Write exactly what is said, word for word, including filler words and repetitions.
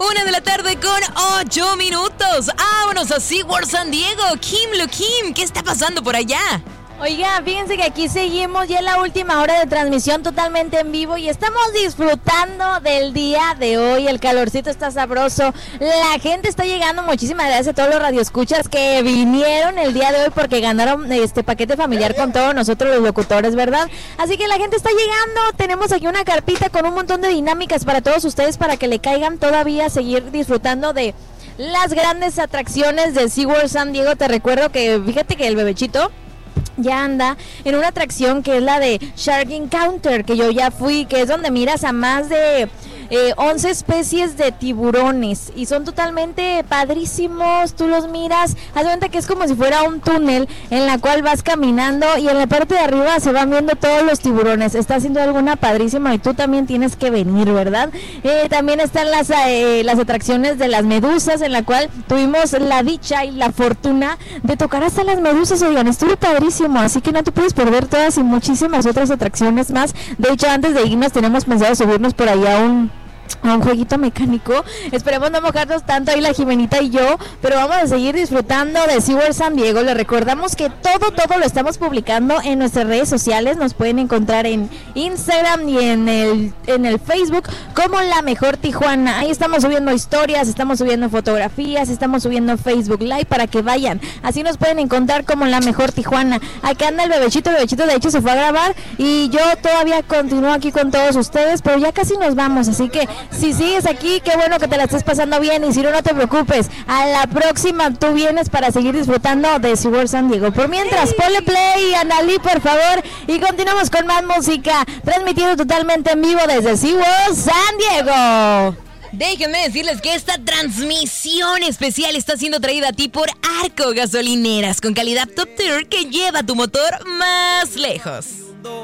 Una de la tarde con ocho minutos. Vámonos a SeaWorld San Diego. Kim Lu Kim, ¿qué está pasando por allá? Oiga, fíjense que aquí seguimos ya en la última hora de transmisión totalmente en vivo y estamos disfrutando del día de hoy. El calorcito está sabroso, la gente está llegando. Muchísimas gracias a todos los radioescuchas que vinieron el día de hoy porque ganaron este paquete familiar con todos nosotros los locutores, ¿verdad? Así que la gente está llegando. Tenemos aquí una carpita con un montón de dinámicas para todos ustedes para que le caigan todavía a seguir disfrutando de las grandes atracciones de SeaWorld San Diego. Te recuerdo que fíjate que el bebechito ya anda en una atracción que es la de Shark Encounter, que yo ya fui, que es donde miras a más de eh, once especies de tiburones y son totalmente padrísimos. Tú los miras, haz de cuenta que es como si fuera un túnel en la cual vas caminando y en la parte de arriba se van viendo todos los tiburones. Está haciendo alguna padrísima y tú también tienes que venir, ¿verdad? Eh, también están las, eh, las atracciones de las medusas, en la cual tuvimos la dicha y la fortuna de tocar hasta las medusas. Oigan, estuvo padrísimo, así que no te puedes perder todas y muchísimas otras atracciones más. De hecho, antes de irnos tenemos pensado subirnos por ahí a un a un jueguito mecánico. Esperemos no mojarnos tanto ahí la Jimenita y yo, pero vamos a seguir disfrutando de SeaWorld San Diego. Les recordamos que todo, todo lo estamos publicando en nuestras redes sociales. Nos pueden encontrar en Instagram y en el, en el Facebook como La Mejor Tijuana. Ahí estamos subiendo historias, estamos subiendo fotografías, estamos subiendo Facebook Live para que vayan. Así nos pueden encontrar como La Mejor Tijuana. Acá anda el bebechito, el bebechito de hecho se fue a grabar y yo todavía continúo aquí con todos ustedes, pero ya casi nos vamos, así que si sigues aquí, qué bueno que te la estés pasando bien y si no, no te preocupes. A la próxima tú vienes para seguir disfrutando de SeaWorld San Diego. Por mientras, ponle play, Analí, por favor, y continuamos con más música, transmitiendo totalmente en vivo desde SeaWorld San Diego. Déjenme decirles que esta transmisión especial está siendo traída a ti por Arco Gasolineras, con calidad top tier que lleva tu motor más lejos.